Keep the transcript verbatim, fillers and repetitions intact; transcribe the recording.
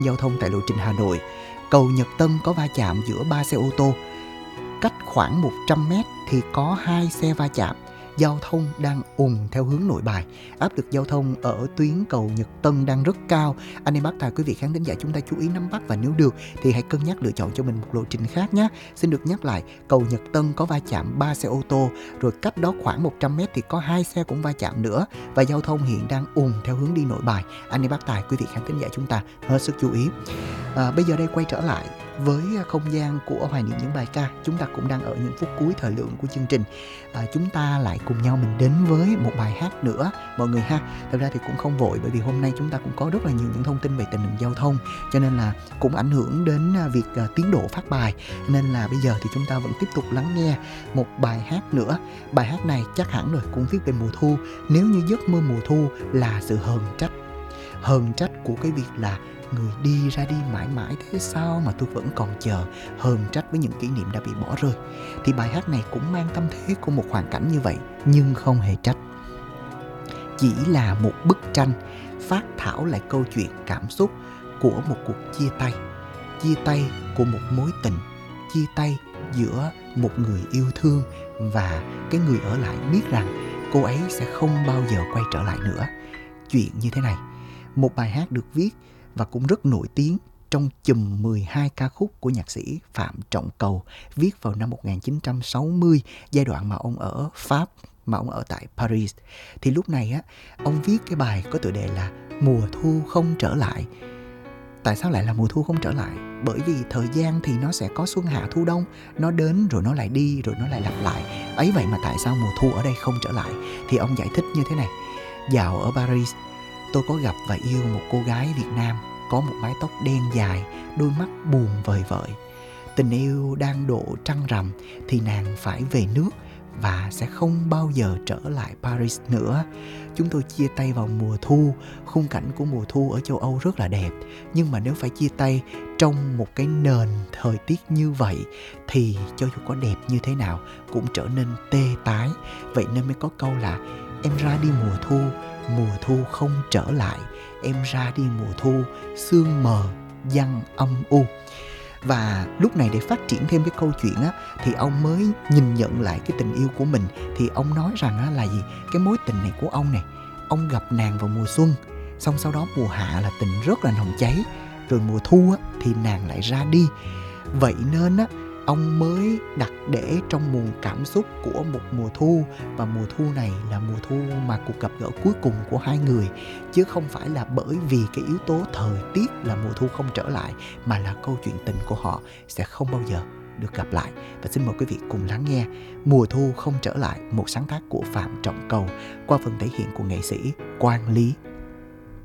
giao thông tại lộ trình Hà Nội. Cầu Nhật Tân có va chạm giữa ba xe ô tô. Cách khoảng một trăm mét thì có hai xe va chạm. Giao thông đang ùn theo hướng Nội Bài. Áp lực giao thông ở tuyến cầu Nhật Tân đang rất cao. Anh em bác tài quý vị khán thính giả chúng ta chú ý nắm bắt, và nếu được thì hãy cân nhắc lựa chọn cho mình một lộ trình khác nhé. Xin được nhắc lại, cầu Nhật Tân có va chạm ba xe ô tô, rồi cách đó khoảng một trăm mét thì có hai xe cũng va chạm nữa, và giao thông hiện đang ùn theo hướng đi Nội Bài. Anh em bác tài quý vị khán thính giả chúng ta hết sức chú ý. À, bây giờ đây quay trở lại với không gian của hoài niệm những bài ca. Chúng ta cũng đang ở những phút cuối thời lượng của chương trình. À, chúng ta lại cùng nhau mình đến với một bài hát nữa mọi người ha. Thật ra thì cũng không vội, bởi vì hôm nay chúng ta cũng có rất là nhiều những thông tin về tình hình giao thông, cho nên là cũng ảnh hưởng đến việc uh, tiến độ phát bài. Nên là bây giờ thì chúng ta vẫn tiếp tục lắng nghe một bài hát nữa. Bài hát này chắc hẳn rồi, cũng viết về mùa thu. Nếu như giấc mơ mùa thu là sự hờn trách, hờn trách của cái việc là người đi ra đi mãi mãi thế sao mà tôi vẫn còn chờ, hờn trách với những kỷ niệm đã bị bỏ rơi, thì bài hát này cũng mang tâm thế của một hoàn cảnh như vậy, nhưng không hề trách. Chỉ là một bức tranh phát thảo lại câu chuyện cảm xúc của một cuộc chia tay, chia tay của một mối tình, chia tay giữa một người yêu thương và cái người ở lại biết rằng cô ấy sẽ không bao giờ quay trở lại nữa. Chuyện như thế này, một bài hát được viết và cũng rất nổi tiếng trong chùm mười hai ca khúc của nhạc sĩ Phạm Trọng Cầu, viết vào năm một nghìn chín trăm sáu mươi, giai đoạn mà ông ở Pháp, mà ông ở tại Paris. Thì lúc này á, ông viết cái bài có tựa đề là Mùa thu không trở lại. Tại sao lại là mùa thu không trở lại? Bởi vì thời gian thì nó sẽ có xuân hạ thu đông, nó đến rồi nó lại đi, rồi nó lại lặp lại. Ấy vậy mà tại sao mùa thu ở đây không trở lại? Thì ông giải thích như thế này: dạo ở Paris, tôi có gặp và yêu một cô gái Việt Nam, có một mái tóc đen dài, đôi mắt buồn vời vợi. Tình yêu đang độ trăng rằm thì nàng phải về nước và sẽ không bao giờ trở lại Paris nữa. Chúng tôi chia tay vào mùa thu. Khung cảnh của mùa thu ở châu Âu rất là đẹp, nhưng mà nếu phải chia tay trong một cái nền thời tiết như vậy thì cho dù có đẹp như thế nào cũng trở nên tê tái. Vậy nên mới có câu là em ra đi mùa thu, mùa thu không trở lại. Em ra đi mùa thu, sương mờ giăng âm u. Và lúc này để phát triển thêm cái câu chuyện á, thì ông mới nhìn nhận lại cái tình yêu của mình. Thì ông nói rằng á, là gì? Cái mối tình này của ông này, ông gặp nàng vào mùa xuân, xong sau đó mùa hạ là tình rất là nồng cháy, rồi mùa thu á, thì nàng lại ra đi. Vậy nên á, ông mới đặt để trong nguồn cảm xúc của một mùa thu, và mùa thu này là mùa thu mà cuộc gặp gỡ cuối cùng của hai người, chứ không phải là bởi vì cái yếu tố thời tiết là mùa thu không trở lại, mà là câu chuyện tình của họ sẽ không bao giờ được gặp lại. Và xin mời quý vị cùng lắng nghe Mùa thu không trở lại, một sáng tác của Phạm Trọng Cầu qua phần thể hiện của nghệ sĩ Quang Lý.